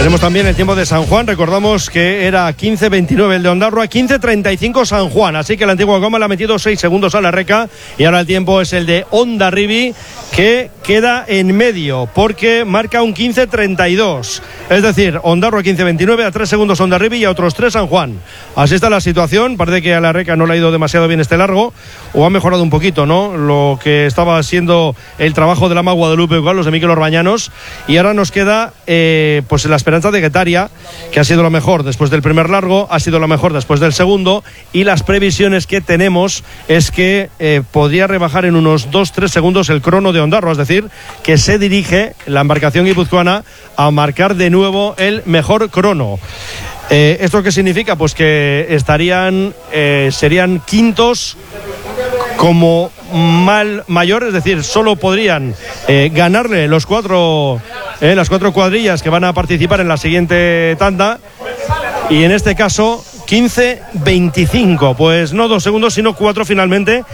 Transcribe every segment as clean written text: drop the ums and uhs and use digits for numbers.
Tenemos también el tiempo de San Juan. Recordamos que era 15:29 el de Ondarroa, 15:35 San Juan. Así que la Antigua Goma le ha metido 6 segundos a la Reca. Y ahora el tiempo es el de Hondarribia, que queda en medio porque marca un 15:32. Es decir, Ondarroa 15:29, a 3 segundos Hondarribia y a otros 3 San Juan. Así está la situación. Parece que a la Reca no le ha ido demasiado bien este largo, o ha mejorado un poquito, ¿no?, lo que estaba siendo el trabajo de la Ama Guadalupe, los de Miquel Orbañanos. Y ahora nos queda pues la esperanza de Guetaria, que ha sido lo mejor después del primer largo, ha sido lo mejor después del segundo, y las previsiones que tenemos es que podría rebajar en unos 2-3 segundos el crono de Ondarroa, es decir, que se dirige la embarcación guipuzcoana a marcar de nuevo el mejor crono. ¿Esto qué significa? Pues que serían quintos como mayor, es decir, solo podrían ganarle las cuatro cuadrillas que van a participar en la siguiente tanda, y en este caso 15:25, pues no 2 segundos sino 4 finalmente.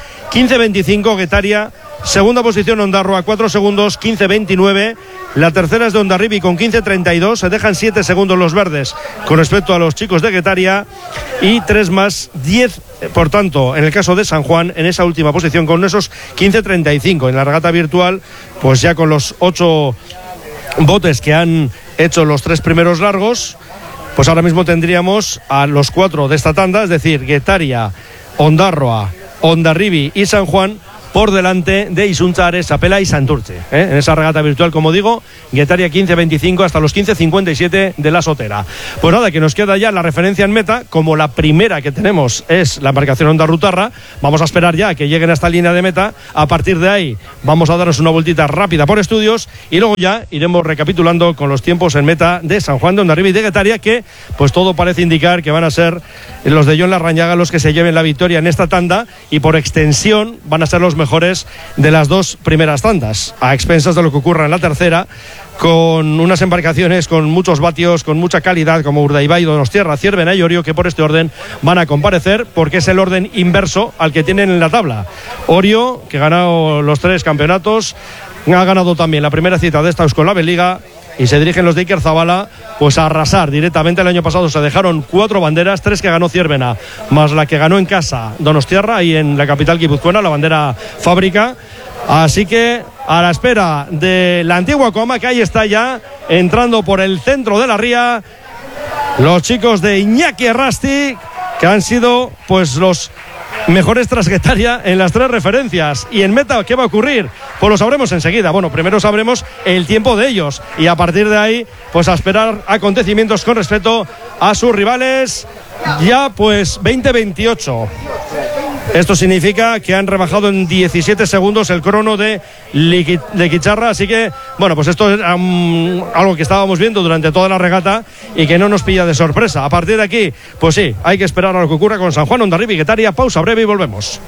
15:25 Guetaria, segunda posición Ondarroa, 4 segundos, 15:29. La tercera es de Hondarribia con 15:32. Se dejan 7 segundos los verdes con respecto a los chicos de Guetaria, y 3 más, 10. Por tanto, en el caso de San Juan, en esa última posición con esos 15:35. En la regata virtual, pues ya con los 8 botes que han hecho los 3 primeros largos, pues ahora mismo tendríamos a los 4 de esta tanda, es decir, Guetaria, Ondarroa, Hondarribia y San Juan, por delante de Isuntza, Ares, Apela y Santurce. En esa regata virtual, como digo, Guetaria 15:25 hasta los 15:57 de la Sotera. Pues nada, que nos queda ya la referencia en meta. Como la primera que tenemos es la embarcación Ondarrutarra, vamos a esperar ya a que lleguen a esta línea de meta. A partir de ahí vamos a darnos una vueltita rápida por estudios, y luego ya iremos recapitulando con los tiempos en meta de San Juan, de Hondarribia y de Guetaria, que pues todo parece indicar que van a ser los de John Larrañaga los que se lleven la victoria en esta tanda, y por extensión van a ser los mejores de las 2 primeras tandas, a expensas de lo que ocurra en la tercera, con unas embarcaciones con muchos vatios, con mucha calidad, como Urdaibai, Donostierra, Ciervena y Orio, que por este orden van a comparecer, porque es el orden inverso al que tienen en la tabla. Orio, que ha ganado los 3 campeonatos, ha ganado también la primera cita de esta Euskolabel Liga, y se dirigen los de Iker Zabala pues a arrasar directamente. El año pasado se dejaron 4 banderas, 3 que ganó Ciervena, más la que ganó en casa Donostierra, y en la capital guipuzcoana la bandera fábrica. Así que a la espera de la Antigua Coma, que ahí está ya entrando por el centro de la ría los chicos de Iñaki Errasti, que han sido pues los mejores tras Guetaria en las 3 referencias. Y en meta, ¿qué va a ocurrir? Pues lo sabremos enseguida. Bueno, primero sabremos el tiempo de ellos, y a partir de ahí pues a esperar acontecimientos con respecto a sus rivales. Ya pues 20:28. Esto significa que han rebajado en 17 segundos el crono de Quicharra. Así que, bueno, pues esto es algo que estábamos viendo durante toda la regata y que no nos pilla de sorpresa. A partir de aquí, pues sí, hay que esperar a lo que ocurra con San Juan, Hondarribia y Guetaria. Pausa breve y volvemos.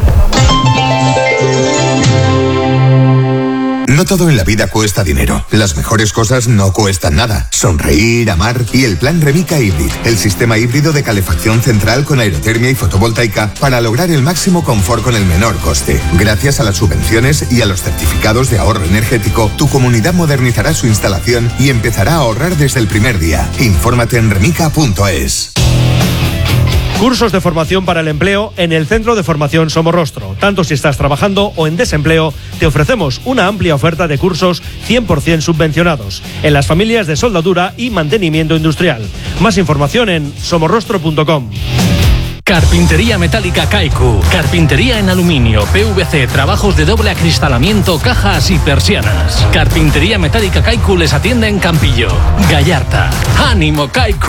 No todo en la vida cuesta dinero. Las mejores cosas no cuestan nada. Sonreír, amar y el plan Remica Hybrid, el sistema híbrido de calefacción central con aerotermia y fotovoltaica para lograr el máximo confort con el menor coste. Gracias a las subvenciones y a los certificados de ahorro energético, tu comunidad modernizará su instalación y empezará a ahorrar desde el primer día. Infórmate en remica.es. Cursos de formación para el empleo en el Centro de Formación Somorrostro. Tanto si estás trabajando o en desempleo, te ofrecemos una amplia oferta de cursos 100% subvencionados en las familias de soldadura y mantenimiento industrial. Más información en somorrostro.com. Carpintería metálica Kaiku. Carpintería en aluminio, PVC, trabajos de doble acristalamiento, cajas y persianas. Carpintería metálica Kaiku les atiende en Campillo, Gallarta. ¡Ánimo, Kaiku!